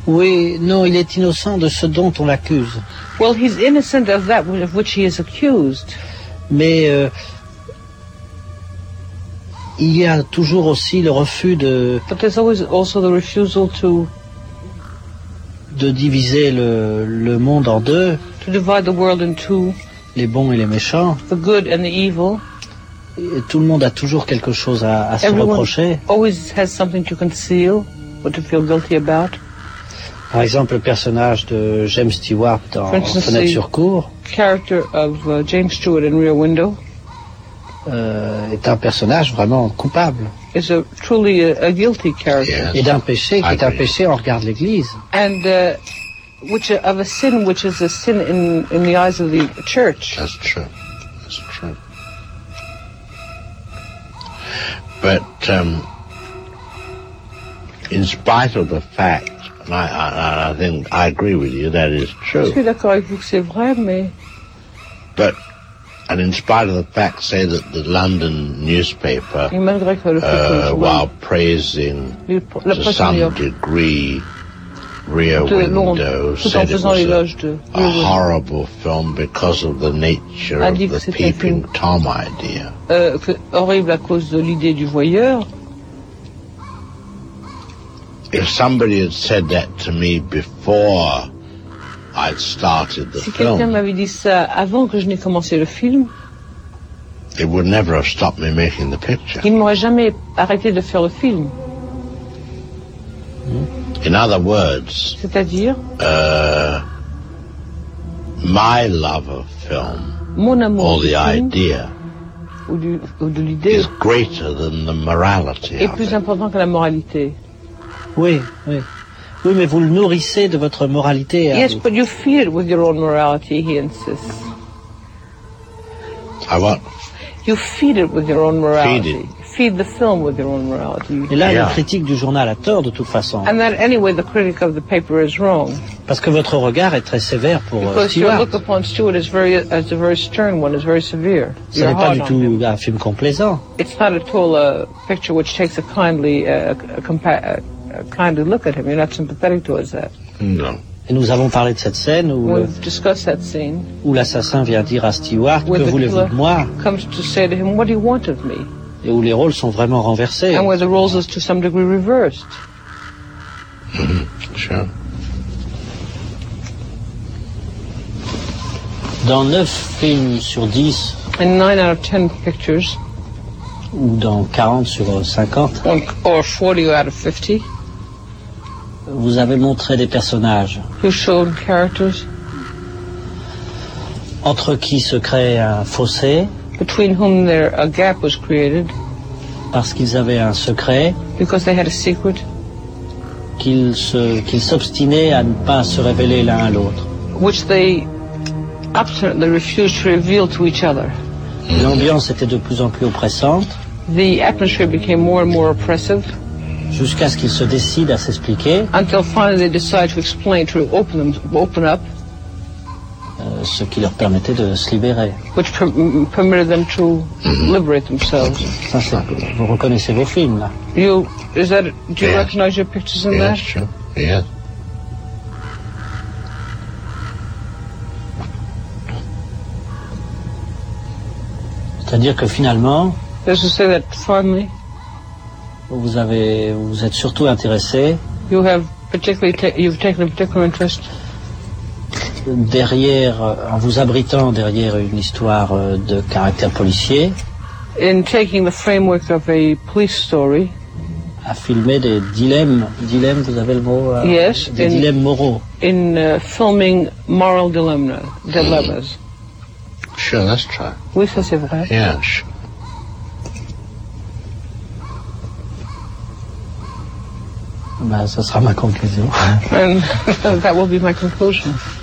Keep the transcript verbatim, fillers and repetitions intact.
Oui, non, il est innocent de ce dont on l'accuse. Well, he's innocent of that of which he is accused. Mais euh, il y a toujours aussi le refus de... But there's always also the refusal to... de diviser le, le monde en deux. To divide the world in two. Les bons et les méchants. The good and the evil. Et tout le monde a toujours quelque chose à, à se Everyone reprocher. Always has something to conceal or to feel guilty about. Par exemple, le personnage de James Stewart dans Fenêtre sur cour. Character of uh, James Stewart in Rear Window. Euh, est un personnage vraiment coupable. Is a truly a, a guilty character. Yes. Et d'un péché qui est un péché en regard de l'Église. And uh, which uh, of a sin which is a sin in in the eyes of the church. That's true. That's true. But um, in spite of the fact, and I, I, I think I agree with you, that is true. Je suis d'accord avec vous que c'est vrai, mais. But and in spite of the fact, say that the London newspaper, uh, while praising to some degree Rear Window, said it was a, a horrible film because of the nature of the peeping Tom idea. Euh, horrible à cause de l'idée du voyeur. If somebody had said that to me before I'd started the si film, quelqu'un m'avait dit ça avant que je n'ai commencé le film, it would never have stopped me making the picture. Il ne m'aurait jamais arrêté de faire le film. In other words, c'est-à-dire, uh, my love of film, mon amour or the film, idea, ou, du, ou de l'idée, is greater than the morality est of plus it. important que la moralité. Oui, oui. Oui, mais vous le nourrissez de votre moralité. Yes, vous. but you feed it with your own morality, he insists. I what? You feed it with your own morality. Feed it. Feed the film with your own morality. Et là, Yeah. le critique du journal a tort de toute façon. And that anyway, the critic of the paper is wrong. Parce que votre regard est très sévère pour euh, Because your Stewart. look upon Stewart is very, as a very stern one, is very severe. Ce You're n'est pas hard du on tout him. un film complaisant. It's not at all a picture which takes a kindly, uh, a, compa- a kindly look at him. You're not sympathetic towards that. No. Et nous avons parlé de cette scène où, We've discussed that scene. où l'assassin vient dire à Stewart, Where que the voulez-vous killer de moi? comes to say to him, what do you want of me? Et où les rôles sont vraiment renversés. And where the roles is to some degree reversed. Mm-hmm. Sure. Dans neuf films sur dix, In nine out of ten pictures, ou dans quarante sur cinquante, or, or forty out of fifty, vous avez montré des personnages you showed characters entre qui se crée un fossé between whom there a gap was created parce qu'ils avaient un secret, because they had a secret, qu'ils se, qu'ils s'obstinaient à ne pas se révéler l'un à l'autre. which they obstinately refused to reveal to each other. L'ambiance était de plus en plus oppressante The atmosphere became more and more oppressive jusqu'à ce qu'ils se décident à s'expliquer, until finally they decided to explain, to open them, open up, euh, ce qui leur permettait de se libérer. which per- m- permitted them to liberate themselves. Ça, c'est, vous reconnaissez vos films là. You, is that, do you Yes. recognize your pictures in Yes, that? sure. Yes. C'est-à-dire que finalement, There's to say that finally vous avez, vous êtes surtout intéressé you have particularly, ta- you've taken a particular interest derrière, en vous abritant derrière une histoire euh, de caractère policier, in taking the framework of a police story, à filmer des dilemmes, dilemmes, vous avez le mot, euh, Yes, des in- dilemmes moraux. in uh, filming moral dilemma, dilemmas. Sure, that's true. Oui, ça c'est vrai. Yeah, sure. Ben, ça sera ma conclusion. And that will be my conclusion.